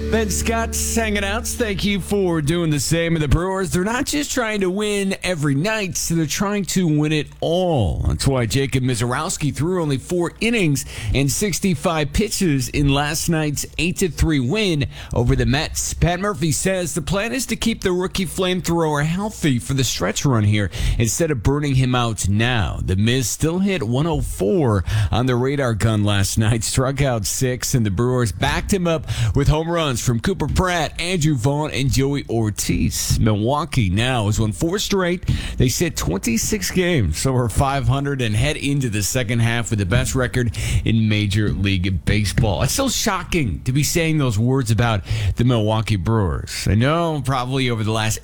Ben Scott's hanging out. Thank you for doing the same. And the Brewers, they're not just trying to win every night, so they're trying to win it all. That's why Jacob Misiorowski threw only 4 innings and 65 pitches in last night's 8-3 win over the Mets. Pat Murphy says the plan is to keep the rookie flamethrower healthy for the stretch run here instead of burning him out now. The Miz still hit 104 on the radar gun last night, struck out 6, and the Brewers backed him up with home runs from Cooper Pratt, Andrew Vaughn, and Joey Ortiz. Milwaukee now has won 4 straight. They sit 26 games over 500 and head into the second half with the best record in Major League Baseball. It's so shocking to be saying those words about the Milwaukee Brewers. I know probably over the last